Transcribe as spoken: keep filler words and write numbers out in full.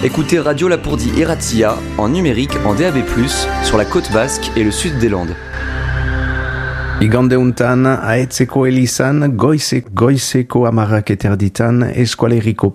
Écoutez Radio Lapordie et Razzia en numérique en D A B plus, sur la côte basque et le sud des Landes. Igande untan, aetzeko elizan, goizek, goizeko amarrak eterditan, eskualeriko